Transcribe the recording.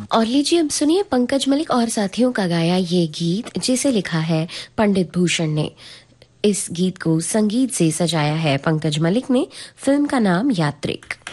और लीजिए अब सुनिए पंकज मलिक और साथियों का गाया ये गीत, जिसे लिखा है पंडित भूषण ने। इस गीत को संगीत से सजाया है पंकज मलिक ने। फिल्म का नाम यात्रिक।